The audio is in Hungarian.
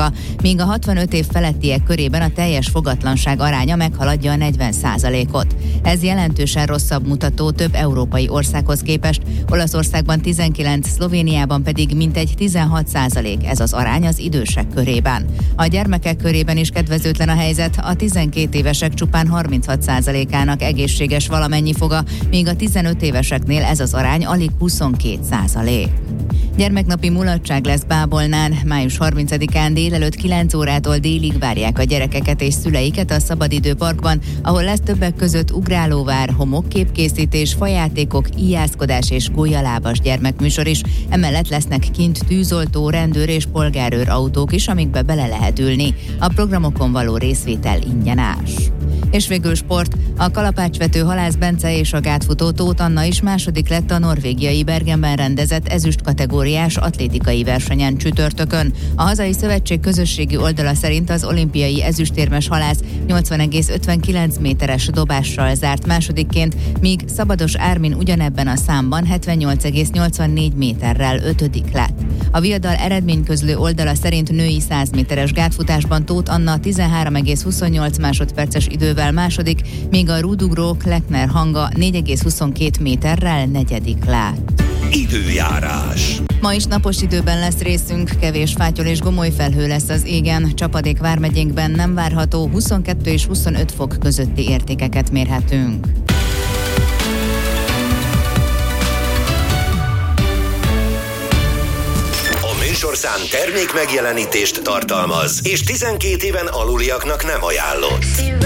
foka, míg a 65 év felettiek körében a teljes fogatlanság aránya meghaladja a 40%-ot. Ez jelentősen rosszabb mutató több európai országhoz képest, Olaszországban 19, Szlovéniában pedig mintegy 16% ez az arány az idősek körében. A gyermekek körében is kedvezőtlen a helyzet, a 12 évesek csupán 36%-ának egészséges valamennyi foga, míg a 15 éveseknél ez az arány alig 22%. Gyermeknapi mulatság lesz Bábolnán. Május 30-án délelőtt 9 órától délig várják a gyerekeket és szüleiket a Szabadidőparkban, ahol lesz többek között ugrálóvár, homokképkészítés, fajátékok, íjászkodás és gólyalábas gyermekműsor is. Emellett lesznek kint tűzoltó, rendőr és polgárőr autók is, amikbe bele lehet ülni. A programokon való részvétel ingyenes. És végül sport. A kalapácsvető Halász Bence és a gátfutó Tóth Anna is második lett a norvégiai Bergenben rendezett ezüst kategóriás atlétikai versenyen csütörtökön. A hazai szövetség közösségi oldala szerint az olimpiai ezüstérmes halász 80,59 méteres dobással zárt másodikként, míg Szabados Ármin ugyanebben a számban 78,84 méterrel ötödik lett. A viadal eredményközlő oldala szerint női 100 méteres gátfutásban Tóth Anna 13,28 másodperces idővel második, míg a rúdugrók Lechner Hanga 4,22 méterrel negyedik lett. Időjárás. Ma is napos időben lesz részünk, kevés fátyol és gomoly felhő lesz az égen, csapadék vármegyénkben nem várható, 22 és 25 fok közötti értékeket mérhetünk. Műsorszám termék megjelenítést tartalmaz, és 12 éven aluliaknak nem ajánlott.